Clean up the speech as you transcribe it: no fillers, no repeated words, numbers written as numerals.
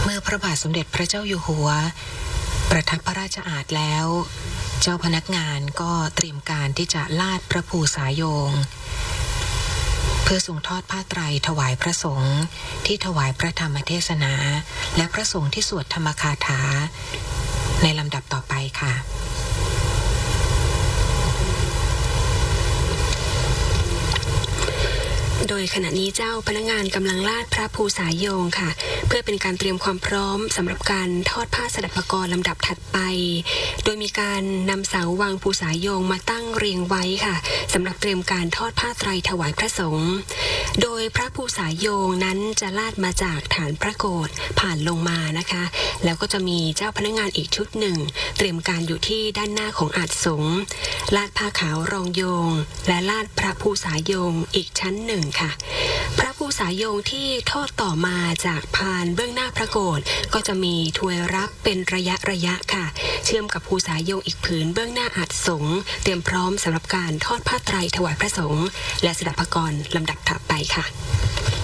เมื่อพระบาทสมเด็จพระเจ้าอยู่หัวประทับพระราชอาสน์แล้ว เจ้าพนักงานก็เตรียมการที่จะลาดพระภูษาโยงเพื่อทรงทอดผ้าไตรถวายพระสงฆ์ที่ถวายพระธรรมเทศนาและพระสงฆ์ที่สวดธรรมคาถาในลำดับต่อไปค่ะโดยขณะนี้เจ้าพนักงานกำลังลาดพระภูษาโยงค่ะเพื่อเป็นการเตรียมความพร้อมสำหรับการทอดผ้าสดับปกรณ์ลำดับถัดไปโดยมีการนำเสาวางภูษาโยงมาตั้งเรียงไว้ค่ะสำหรับเตรียมการทอดผ้าไตรถวายพระสงฆ์โดยพระภูษาโยงนั้นจะลาดมาจากฐานพระโกฐผ่านลงมานะคะแล้วก็จะมีเจ้าพนักงานอีกชุดหนึ่งเตรียมการอยู่ที่ด้านหน้าของอาสน์สงฆ์ลาดผ้าขาวรองโยงและลาดพระภูษาโยงอีกชั้นหนึ่งพระภูษาโยงที่ทอดต่อมาจากพานเบื้องหน้าพระโกฐก็จะมีถวยรับเป็นระยะค่ะเชื่อมกับภูษาโยงอีกผืนเบื้องหน้าอาสน์สงฆ์เตรียมพร้อมสำหรับการทอดผ้าไตรถวายพระสงฆ์และสดับปกรณ์ลำดับถัดไปค่ะ